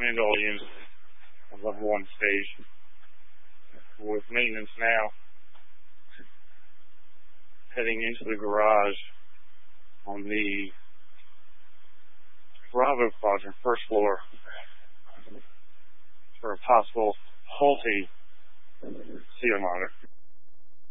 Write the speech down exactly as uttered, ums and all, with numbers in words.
Mandalorian on level one stage. With maintenance now heading into the garage on the Bravo quadrant, first floor, for a possible halting C O monitor.